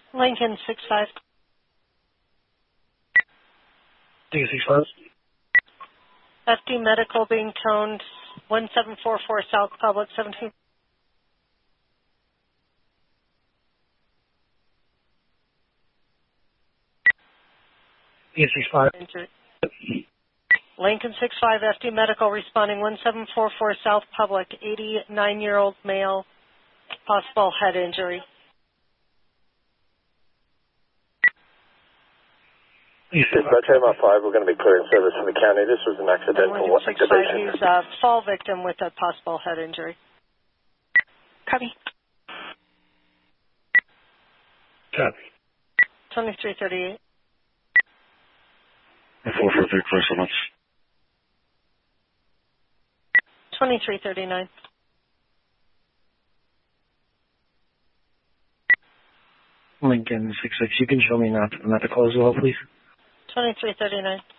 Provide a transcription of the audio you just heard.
Lincoln 65. Lincoln 65. FD Medical being toned 1744 South Public 17. Lincoln 65. Lincoln 65 FD Medical responding 1744 South Public, 89-year-old male, possible head injury. Dispatch MR 5, we're going to be clearing service in the county. This was an accidental activation. He's a fall victim with a possible head injury. Copy. Copy. 2338. 443, clear so much. 2339. Lincoln 66. You can show me not the medical as well, please. 2339.